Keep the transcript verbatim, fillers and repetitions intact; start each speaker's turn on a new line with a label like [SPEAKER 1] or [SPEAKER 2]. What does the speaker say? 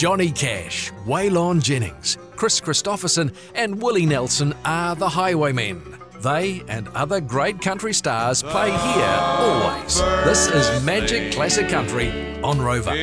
[SPEAKER 1] Johnny Cash, Waylon Jennings, Chris Christopherson and Willie Nelson are the Highwaymen. They and other great country stars play here always. This is Magic Classic Country on Rover.